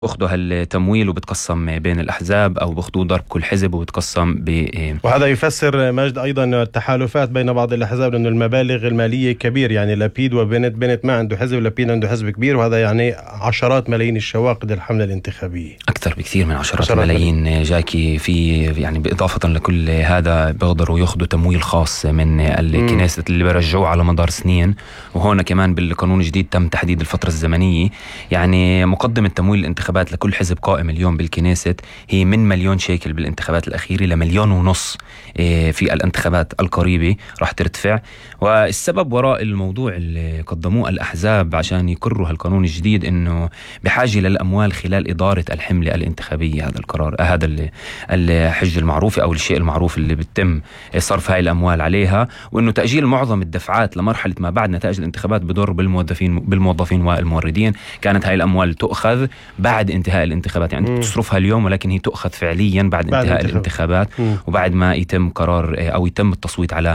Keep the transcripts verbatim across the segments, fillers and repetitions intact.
بأخذوا هالتمويل وبتقسم بين الأحزاب أو بأخذوا ضرب كل حزب وبتقسم ب. وهذا يفسر مجد أيضا التحالفات بين بعض الأحزاب، لأن المبالغ المالية كبير. يعني لبيد وبنت، بنت ما عنده حزب، لبيد عنده حزب كبير، وهذا يعني عشرات ملايين الشواقد الحملة الانتخابية، أكثر بكثير من عشرات, عشرات ملايين, ملايين جاكي في. يعني بإضافة لكل هذا بيقدروا يأخذوا تمويل خاص من الكنيسة اللي برجعوه على مدار سنين. وهون كمان بالقانون الجديد تم تحديد الفترة الزمنية. يعني مقدمة تمويل الانتخابات لكل حزب قائم اليوم بالكنيسة هي من مليون شيكل بالانتخابات الأخيرة لمليون ونص في الانتخابات القريبة راح ترتفع. والسبب وراء الموضوع اللي قدموه الأحزاب عشان يقروا هالقانون الجديد إنه بحاجة للأموال خلال إدارة الحملة الانتخابية. هذا القرار، هذا الحج المعروف أو الشيء المعروف اللي بتم صرف هاي الأموال عليها، وإنه تأجيل معظم الدفعات لمرحلة ما بعد نتائج الانتخابات بدور بالموظفين بالموظفين والموردين. كانت هاي الأموال تؤخذ بعد انتهاء الانتخابات، يعني تصرفها اليوم ولكن هي تؤخذ فعليا بعد, بعد انتهاء الانتخابات مم. وبعد ما يتم قرار أو يتم التصويت على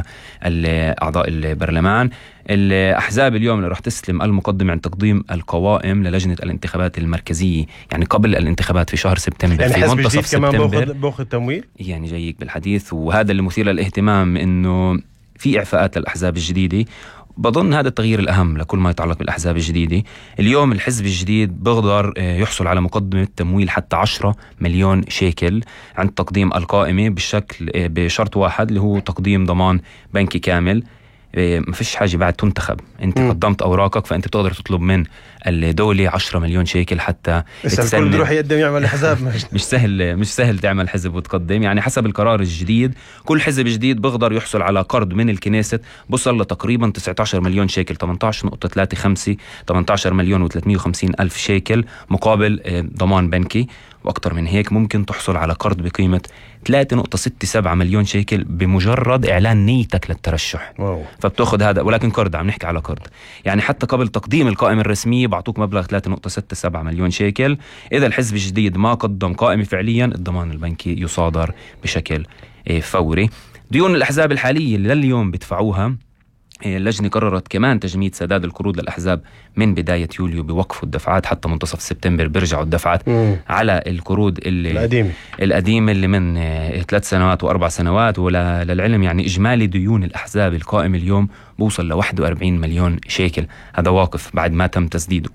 أعضاء البرلمان. الأحزاب اليوم اللي راح تسلم المقدمة عن تقديم القوائم للجنة الانتخابات المركزية، يعني قبل الانتخابات في شهر سبتمبر. يعني في منتصف سبتمبر بأخذ تمويل، يعني جايك بالحديث. وهذا اللي مثير للاهتمام، إنه في إعفاءات للأحزاب الجديدة. بظن هذا التغيير الأهم لكل ما يتعلق بالأحزاب الجديدة. اليوم الحزب الجديد بيقدر يحصل على مقدمة تمويل حتى عشرة مليون شيكل عند تقديم القائمة بالشكل بشرط واحد، اللي هو تقديم ضمان بنكي كامل. ما فيش حاجة بعد تنتخب، انت م. قدمت اوراقك، فانت بتقدر تطلب من الدولة عشرة مليون شيكل حتى تسلم. الكل بيروح يقدم يعمل حزب مش سهل مش سهل تعمل حزب وتقدم. يعني حسب القرار الجديد كل حزب جديد بيقدر يحصل على قرض من الكنيسة بوصل لتقريبا تسعة عشر مليون شيكل، ثمانية عشر نقطة ثلاثة خمسة ثمانية عشر مليون وثلاثمية وخمسين ألف شيكل مقابل ضمان بنكي. وأكتر من هيك ممكن تحصل على قرض بقيمة ثلاثة نقطة ستة سبعة مليون شيكل بمجرد إعلان نيتك للترشح. واو. فبتأخذ هذا، ولكن قرض، عم نحكي على قرض. يعني حتى قبل تقديم القائمة الرسمية بعطوك مبلغ ثلاثة نقطة ستة سبعة مليون شيكل. إذا الحزب الجديد ما قدم قائمة فعليا، الضمان البنكي يصادر بشكل فوري. ديون الأحزاب الحالية اللي لليوم بيدفعوها، اللجنة قررت كمان تجميد سداد القروض للأحزاب من بداية يوليو، بوقفوا الدفعات حتى منتصف سبتمبر. بيرجعوا الدفعات مم. على القروض اللي القديمة القديمة اللي من ثلاث سنوات وأربع سنوات. وللعلم يعني إجمالي ديون الأحزاب القائم اليوم بوصل ل واحد وأربعين مليون شيكل. هذا واقف بعد ما تم تسديده.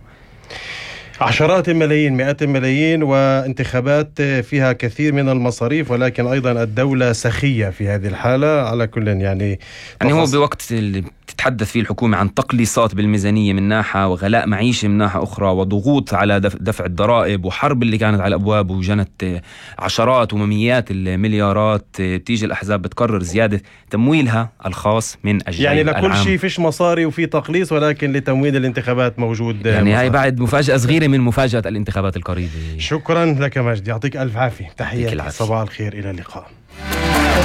عشرات الملايين، مئات الملايين، وانتخابات فيها كثير من المصاريف، ولكن أيضا الدولة سخية في هذه الحالة. على كل يعني يعني هو بوقت اللي بتتحدث فيه الحكومة عن تقليصات بالميزانية من ناحية وغلاء معيشة من ناحية أخرى وضغوط على دفع الضرائب وحرب اللي كانت على الأبواب وجنت عشرات ومئات المليارات، تيجي الأحزاب بتقرر زيادة تمويلها الخاص من أجل يعني لكل شيء فيش مصاري وفي تقليص، ولكن لتمويل الانتخابات موجود. يعني هاي بعد مفاجأة صغيرة من مفاجأة الانتخابات القريبة. شكرا لك مجد، يعطيك ألف عافية. تحية، صباح الخير، إلى اللقاء.